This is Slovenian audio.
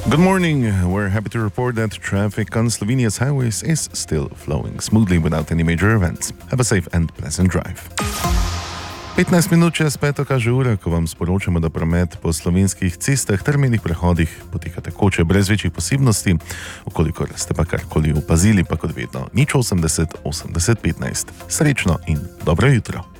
Good morning. We're happy to report that traffic on Slovenia's highways is still flowing smoothly without any major events. Have a safe and pleasant drive. 15 minut čez 5 kaže ura, ko vam sporočamo, da promet po slovenskih cestah ter mejnih prehodih poteka tekoče brez večjih posebnosti. Ukolikor ste pa karkoli opazili, pa kot vedno 080 80 15. Srečno in dobro jutro.